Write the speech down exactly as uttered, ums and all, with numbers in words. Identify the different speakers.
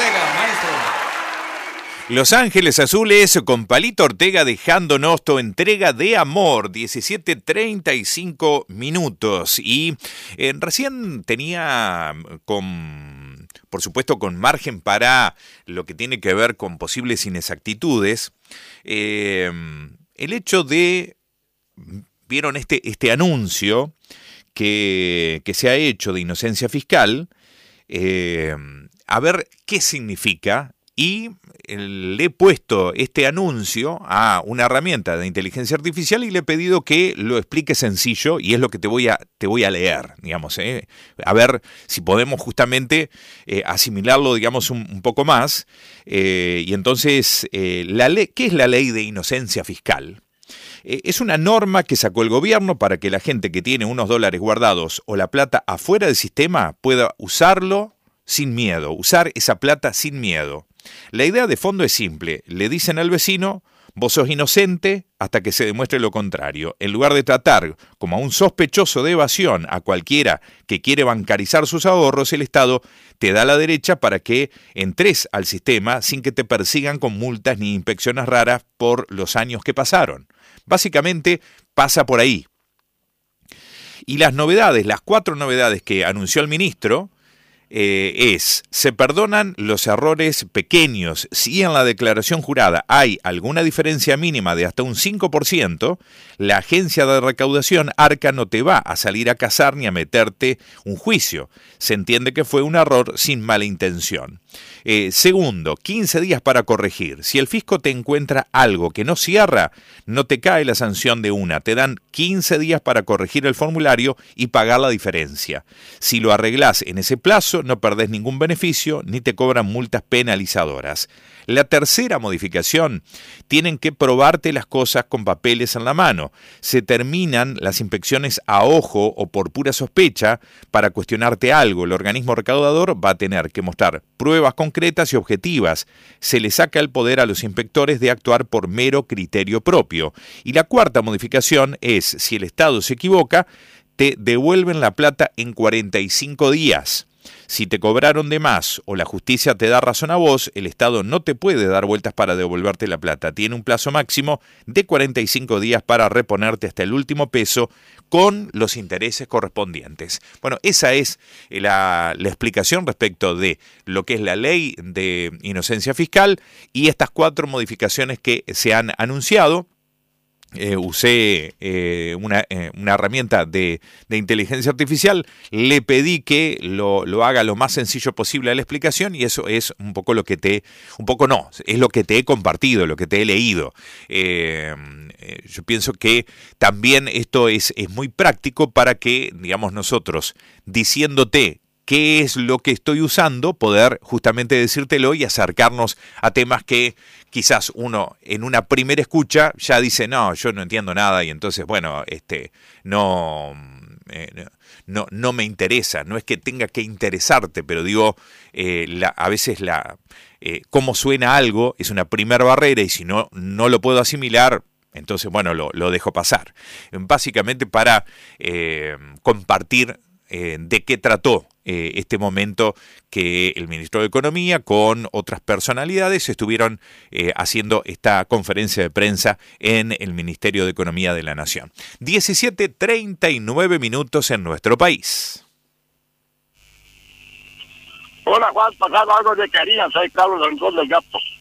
Speaker 1: Ortega, maestro.
Speaker 2: Los Ángeles Azules con Palito Ortega dejando Nosto, entrega de amor, diecisiete treinta y cinco minutos. Y eh, recién tenía con, por supuesto, con margen para lo que tiene que ver con posibles inexactitudes, eh, el hecho de, vieron este, este anuncio que, que se ha hecho de inocencia fiscal, eh, a ver qué significa. Y le he puesto este anuncio a una herramienta de inteligencia artificial y le he pedido que lo explique sencillo, y es lo que te voy a, te voy a leer, digamos, ¿eh? A ver si podemos justamente eh, asimilarlo, digamos, un, un poco más. Eh, y entonces, eh, la ley, ¿qué es la ley de inocencia fiscal? Eh, es una norma que sacó el gobierno para que la gente que tiene unos dólares guardados o la plata afuera del sistema pueda usarlo sin miedo, usar esa plata sin miedo. La idea de fondo es simple: le dicen al vecino, vos sos inocente hasta que se demuestre lo contrario. En lugar de tratar como a un sospechoso de evasión a cualquiera que quiere bancarizar sus ahorros, el Estado te da la derecha para que entres al sistema sin que te persigan con multas ni inspecciones raras por los años que pasaron. Básicamente pasa por ahí. Y las novedades, las cuatro novedades que anunció el ministro, Eh, es, se perdonan los errores pequeños. Si en la declaración jurada hay alguna diferencia mínima de hasta un cinco por ciento, la agencia de recaudación ARCA no te va a salir a cazar ni a meterte un juicio. Se entiende que fue un error sin mala intención. Eh, segundo, quince días para corregir. Si el fisco te encuentra algo que no cierra, no te cae la sanción de una. Te dan quince días para corregir el formulario y pagar la diferencia. Si lo arreglás en ese plazo, no perdés ningún beneficio ni te cobran multas penalizadoras. La tercera modificación, tienen que probarte las cosas con papeles en la mano. Se terminan las inspecciones a ojo o por pura sospecha para cuestionarte algo. El organismo recaudador va a tener que mostrar pruebas concretas y objetivas. Se le saca el poder a los inspectores de actuar por mero criterio propio. Y la cuarta modificación es, si el Estado se equivoca, te devuelven la plata en cuarenta y cinco días. Si te cobraron de más o la justicia te da razón a vos, el Estado no te puede dar vueltas para devolverte la plata. Tiene un plazo máximo de cuarenta y cinco días para reponerte hasta el último peso con los intereses correspondientes. Bueno, esa es la, la explicación respecto de lo que es la ley de inocencia fiscal y estas cuatro modificaciones que se han anunciado. Eh, usé eh, una, eh, una herramienta de, de inteligencia artificial, le pedí que lo, lo haga lo más sencillo posible a la explicación, y eso es un poco lo que te, un poco no, es lo que te he compartido, lo que te he leído. Eh, eh, yo pienso que también esto es, es muy práctico para que, digamos, nosotros, diciéndote qué es lo que estoy usando, poder justamente decírtelo y acercarnos a temas que quizás uno en una primera escucha ya dice, no, yo no entiendo nada, y entonces, bueno, este, no, eh, no, no me interesa. No es que tenga que interesarte, pero digo, eh, la, a veces la, eh, cómo suena algo es una primera barrera, y si no, no lo puedo asimilar, entonces, bueno, lo, lo dejo pasar. Básicamente para eh, compartir Eh, de qué trató eh, este momento que el ministro de Economía con otras personalidades estuvieron eh, haciendo esta conferencia de prensa en el Ministerio de Economía de la Nación. diecisiete treinta y nueve minutos en nuestro país.
Speaker 3: Hola Juan, pasaba algo de quería, soy Carlos Rincón del Gato.